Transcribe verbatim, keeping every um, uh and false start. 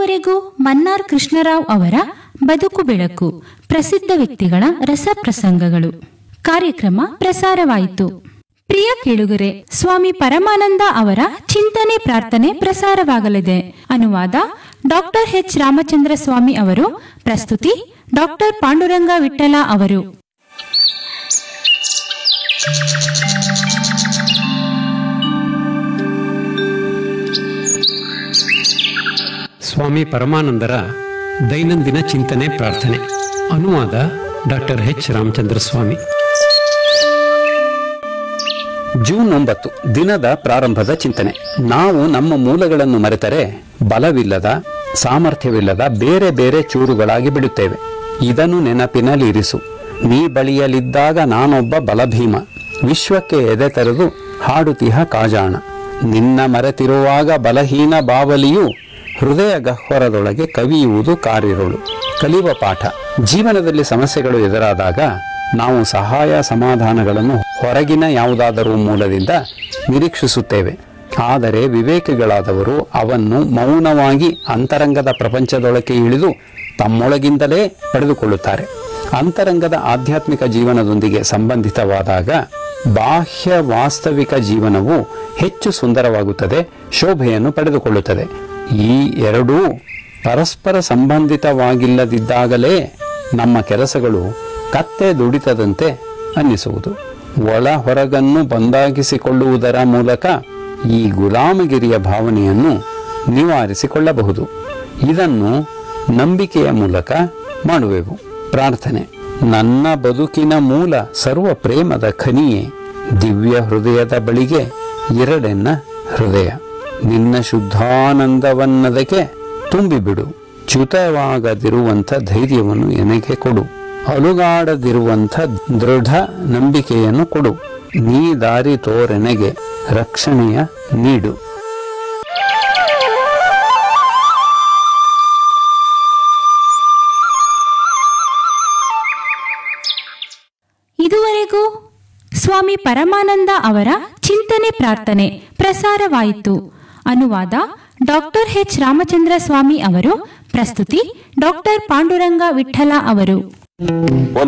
ಇದುವರೆಗೂ ಮನ್ನಾರ್ ಕೃಷ್ಣರಾವ್ ಅವರ ಬದುಕು ಬೆಳಕು ಪ್ರಸಿದ್ಧ ವ್ಯಕ್ತಿಗಳ ರಸಪ್ರಸಂಗಗಳು ಕಾರ್ಯಕ್ರಮ ಪ್ರಸಾರವಾಯಿತು. ಪ್ರಿಯ ಕೇಳುಗರೆ, ಸ್ವಾಮಿ ಪರಮಾನಂದ ಅವರ ಚಿಂತನೆ ಪ್ರಾರ್ಥನೆ ಪ್ರಸಾರವಾಗಲಿದೆ. ಅನುವಾದ ಡಾಕ್ಟರ್ ಎಚ್ ರಾಮಚಂದ್ರ ಸ್ವಾಮಿ ಅವರು. ಪ್ರಸ್ತುತಿ ಡಾಕ್ಟರ್ ಪಾಂಡುರಂಗ ವಿಠಲ ಅವರು. ಸ್ವಾಮಿ ಪರಮಾನಂದರ ದೈನಂದಿನ ಚಿಂತನೆ ಪ್ರಾರ್ಥನೆ. ಅನುವಾದ ಡಾಕ್ಟರ್ ಎಚ್ ರಾಮಚಂದ್ರ ಸ್ವಾಮಿ. ಜೂನ್ ಒಂಬತ್ತು ದಿನದ ಪ್ರಾರಂಭದ ಚಿಂತನೆ. ನಾವು ನಮ್ಮ ಮೂಲಗಳನ್ನು ಮರೆತರೆ ಬಲವಿಲ್ಲದ, ಸಾಮರ್ಥ್ಯವಿಲ್ಲದ ಬೇರೆ ಬೇರೆ ಚೂರುಗಳಾಗಿ ಬಿಡುತ್ತೇವೆ. ಇದನ್ನು ನೆನಪಿನಲ್ಲಿರಿಸು. ನೀ ಬಳಿಯಲಿದ್ದಾಗ ನಾನೊಬ್ಬ ಬಲಭೀಮ, ವಿಶ್ವಕ್ಕೆ ಎದೆ ತೆರೆದು ಹಾಡುತಿಹ ಕಾಜಾಣ. ನಿನ್ನ ಮರೆತಿರುವಾಗ ಬಲಹೀನ ಬಾವಲಿಯು ಹೃದಯ ಗಹ್ವರದೊಳಗೆ ಕವಿಯುವುದು ಕಾರಿರುಳು. ಕಲಿಯುವ ಪಾಠ. ಜೀವನದಲ್ಲಿ ಸಮಸ್ಯೆಗಳು ಎದುರಾದಾಗ ನಾವು ಸಹಾಯ ಸಮಾಧಾನಗಳನ್ನು ಹೊರಗಿನ ಯಾವುದಾದರೂ ಮೂಲದಿಂದ ನಿರೀಕ್ಷಿಸುತ್ತೇವೆ. ಆದರೆ ವಿವೇಕಿಗಳಾದವರು ಅವನ್ನು ಮೌನವಾಗಿ ಅಂತರಂಗದ ಪ್ರಪಂಚದೊಳಗೆ ಇಳಿದು ತಮ್ಮೊಳಗಿಂದಲೇ ಪಡೆದುಕೊಳ್ಳುತ್ತಾರೆ. ಅಂತರಂಗದ ಆಧ್ಯಾತ್ಮಿಕ ಜೀವನದೊಂದಿಗೆ ಸಂಬಂಧಿತವಾದಾಗ ಬಾಹ್ಯ ವಾಸ್ತವಿಕ ಜೀವನವು ಹೆಚ್ಚು ಸುಂದರವಾಗುತ್ತದೆ, ಶೋಭೆಯನ್ನು ಪಡೆದುಕೊಳ್ಳುತ್ತದೆ. ಈ ಎರಡೂ ಪರಸ್ಪರ ಸಂಬಂಧಿತವಾಗಿಲ್ಲದಿದ್ದಾಗಲೇ ನಮ್ಮ ಕೆಲಸಗಳು ಕತ್ತೆ ದುಡಿತದಂತೆ ಅನ್ನಿಸುವುದು. ಒಳ ಹೊರಗನ್ನು ಬಂದಾಗಿಸಿಕೊಳ್ಳುವುದರ ಮೂಲಕ ಈ ಗುಲಾಮಗಿರಿಯ ಭಾವನೆಯನ್ನು ನಿವಾರಿಸಿಕೊಳ್ಳಬಹುದು. ಇದನ್ನು ನಂಬಿಕೆಯ ಮೂಲಕ ಮಾಡುವೆವು. ಪ್ರಾರ್ಥನೆ. ನನ್ನ ಬದುಕಿನ ಮೂಲ ಸರ್ವ ಪ್ರೇಮದ ಖನಿಯೇ, ದಿವ್ಯ ಹೃದಯದ ಬಳಿಗೆ ಎರಡೆನ್ನ ಹೃದಯ. ನಿನ್ನ ಶುದ್ಧಾನಂದವನ್ನದಕ್ಕೆ ತುಂಬಿಬಿಡು. ಚ್ಯುತವಾಗದಿರುವಂಥ ಧೈರ್ಯವನ್ನು ಎನಗೆ ಕೊಡು. ಅಲುಗಾಡದಿರುವಂಥ ದೃಢ ನಂಬಿಕೆಯನ್ನು ಕೊಡು. ನೀ ದಾರಿ ತೋರೆನೆಗೆ ರಕ್ಷಣೆಯ ನೀಡು. ಇದುವರೆಗೂ ಸ್ವಾಮಿ ಪರಮಾನಂದ ಅವರ ಚಿಂತನೆ ಪ್ರಾರ್ಥನೆ ಪ್ರಸಾರವಾಯಿತು. ಅನುವಾದ ಡಾಕ್ಟರ್ ಎಚ್ ರಾಮಚಂದ್ರ ಸ್ವಾಮಿ ಅವರು. ಪ್ರಸ್ತುತಿ ಡಾಕ್ಟರ್ ಪಾಂಡುರಂಗ ವಿಠಲ ಅವರು.